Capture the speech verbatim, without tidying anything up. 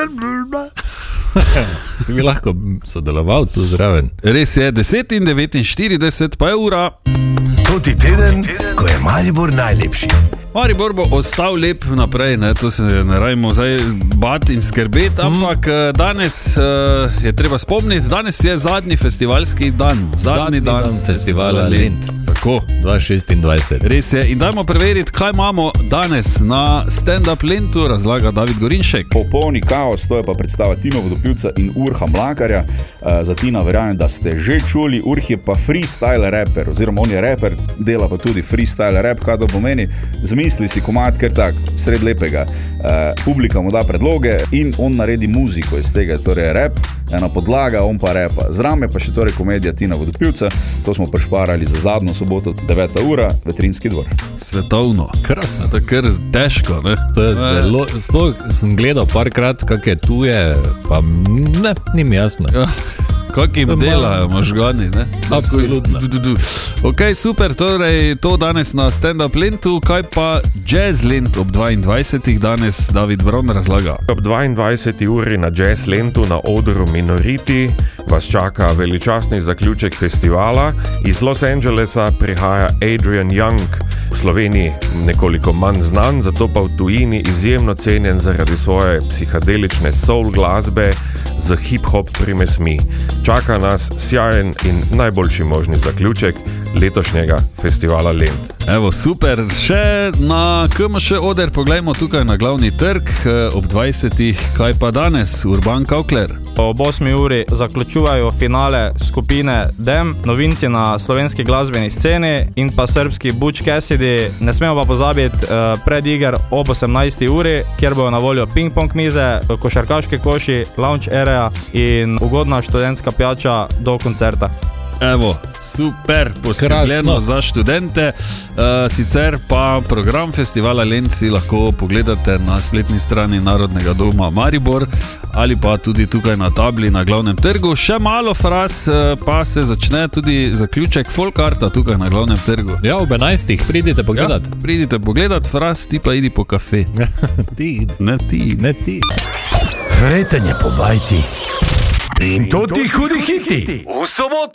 bi lahko sodeloval tu zraven. Res je, deset in devetinštirideset pa je ura. Toti teden, ko je Maribor najlepši. Maribor bo ostal lep naprej, ne? To se ne rajmo zdaj bati in skrbeti, ampak mm. danes uh, je treba spomniti, danes je zadnji festivalski dan. Zadnji, zadnji dan, dan festivala Lent. Tako. dva tisoč šestindvajset. Res je. In dajmo preveriti, kaj imamo danes na stand-up Lentu, razlaga David Gorinšek. Popolni kaos, to je pa predstava Tima Vodopivca in Urha Mlakarja. Uh, za Tina verjamem, da ste že čuli, Urh je pa freestyle rapper, oziroma on je rapper, dela pa tudi freestyle rap, kaj to pomeni. Zamisli si komad, ker tak, sred lepega. Uh, publika mu da predloge in on naredi muziko iz tega, torej rap, ena podlaga, on pa repa. Zrame pa še torej komedija Tina Vodopivca, to smo prešparali za zadnjo soboto, deveta ura, Vetrinski dvor. Svetovno. Krasno. To je kar težko, ne? To je zelo, sploh sem gledal parkrat, kak je tuje, pa ne, ni mi jasno. Ja. Kak jim delajo možgani, ne? Absolutno. Ok, super, torej to danes na stand-up Lentu, kaj pa Jazz Lent ob dvaindvajsetih danes David Bron razlaga. Ob dvaindvajseti uri na Jazz Lentu na odru Minority vas čaka veličastni zaključek festivala. Iz Los Angelesa prihaja Adrian Young, v Sloveniji nekoliko manj znan, zato pa v tujini izjemno cenjen zaradi svoje psihadelične soul glasbe z hip-hop primesmi. Čaka nas sjajen in najboljši možni zaključek letošnjega festivala Lent. Evo, super. Še na K M Š oder poglejmo tukaj na glavni trg ob dvajsetih. Kaj pa danes? Urban Kaukler. Ob osmi uri zaključujejo finale skupine Dem, novinci na slovenski glasbeni sceni in pa srbski Butch Cassidy. Ne smemo pa pozabiti eh, prediger ob osemnajsti uri, kjer bojo na voljo ping-pong mize, košarkaški koši, lounge area in ugodna študentska pijača do koncerta. Evo, super, poskrbljeno za študente. Uh, sicer pa program festivala Lent si lahko pogledate na spletni strani Narodnega doma Maribor ali pa tudi tukaj na tabli na glavnem trgu. Še malo fraz, uh, pa se začne tudi zaključek folkarta tukaj na glavnem trgu. Ja, ob enajstih pridite pogledat. Ja, pridite pogledat, fraz, ti pa idi po kafe. Ti, ne ti, ne ti. Vretenje po bajti. In to ti hudi hiti. V soboto.